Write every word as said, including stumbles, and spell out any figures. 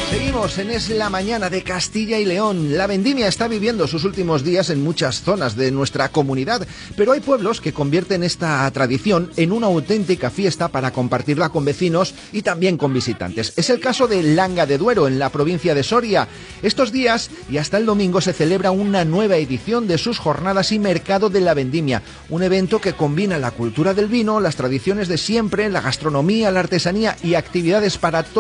Seguimos en Es la Mañana de Castilla y León. La vendimia está viviendo sus últimos días en muchas zonas de nuestra comunidad, pero hay pueblos que convierten esta tradición en una auténtica fiesta para compartirla con vecinos y también con visitantes. Es el caso de Langa de Duero, en la provincia de Soria. Estos días y hasta el domingo se celebra una nueva edición de sus jornadas y mercado de la vendimia, un evento que combina la cultura del vino, las tradiciones de siempre, la gastronomía, la artesanía y actividades para todos